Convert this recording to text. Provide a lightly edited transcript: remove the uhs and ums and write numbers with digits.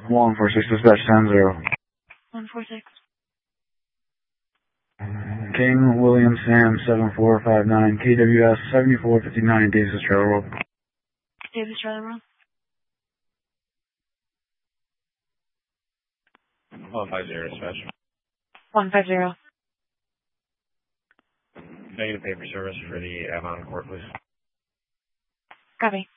146 dispatch 10-0. 146. King William Sam 7459 KWS 7459 Davis Trailer World. Davis Trailer World. 150 dispatch. 150. Negative paper service for the Avon Court, please. Copy.